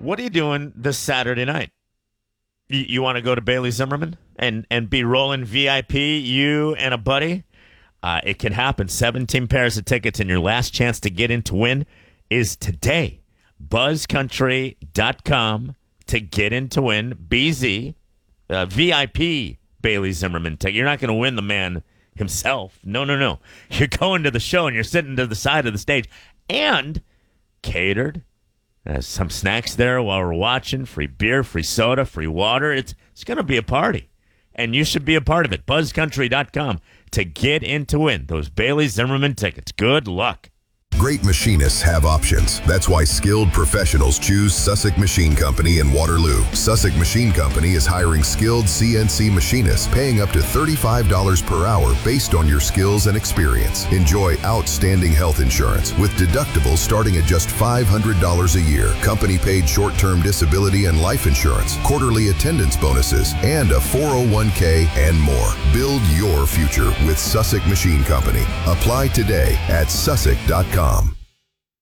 What are you doing this Saturday night? You want to go to Bailey Zimmerman and be rolling VIP, you and a buddy? It can happen. 17 pairs of tickets, and your last chance to get in to win is today. BuzzCountry.com to get in to win. BZ, VIP Bailey Zimmerman ticket. You're not going to win the man himself. No. You're going to the show, and you're sitting to the side of the stage. And catered. Some snacks there while we're watching. Free beer, free soda, free water. It's going to be a party. And you should be a part of it. BuzzCountry.com to get in to win those Bailey Zimmerman tickets. Good luck. Great machinists have options. That's why skilled professionals choose Sussex Machine Company in Waterloo. Sussex Machine Company is hiring skilled CNC machinists, paying up to $35 per hour based on your skills and experience. Enjoy outstanding health insurance with deductibles starting at just $500 a year, company-paid short-term disability and life insurance, quarterly attendance bonuses, and a 401k and more. Build your future with Sussex Machine Company. Apply today at Sussex.com.